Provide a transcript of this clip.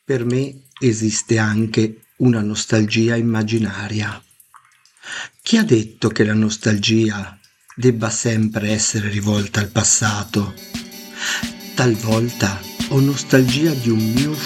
Per me esiste anche una nostalgia immaginaria. Chi ha detto che la nostalgia debba sempre essere rivolta al passato? Talvolta ho nostalgia di un mio